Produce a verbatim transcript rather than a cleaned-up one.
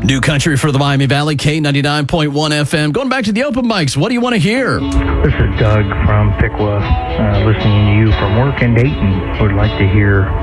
New country for the Miami Valley, K ninety-nine point one F M. Going back to the open mics, what do you want to hear? This is Doug from Piqua, uh, listening to you from work in Dayton. Would like to hear